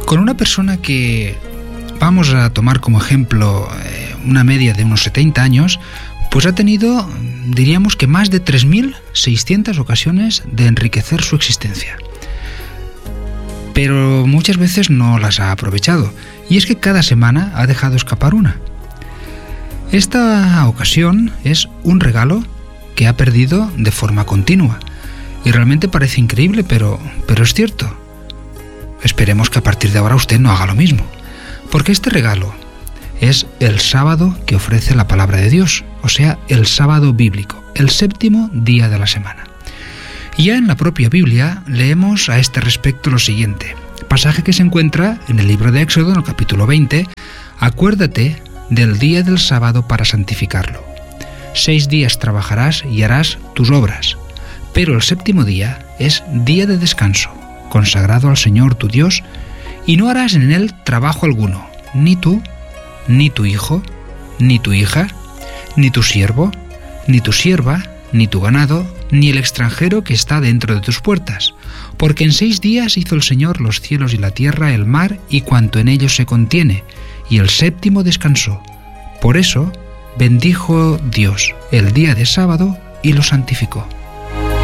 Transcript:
Con una persona que vamos a tomar como ejemplo una media de unos 70 años, pues ha tenido, diríamos que más de 3.600 ocasiones de enriquecer su existencia. Pero muchas veces no las ha aprovechado, y es que cada semana ha dejado escapar una. Esta ocasión es un regalo que ha perdido de forma continua, y realmente parece increíble, pero es cierto. Esperemos que a partir de ahora usted no haga lo mismo, porque este regalo es el sábado que ofrece la palabra de Dios, o sea, el sábado bíblico, el séptimo día de la semana. Y ya en la propia Biblia leemos a este respecto lo siguiente, pasaje que se encuentra en el libro de Éxodo, en el capítulo 20, acuérdate del día del sábado para santificarlo. 6 días trabajarás y harás tus obras, pero el séptimo día es día de descanso, consagrado al Señor tu Dios, y no harás en él trabajo alguno, ni tú, ni tu hijo, ni tu hija, ni tu siervo, ni tu sierva, ni tu ganado, ni el extranjero que está dentro de tus puertas, porque en 6 días hizo el Señor los cielos y la tierra, el mar y cuanto en ellos se contiene, y el séptimo descansó. Por eso bendijo Dios el día de sábado y lo santificó.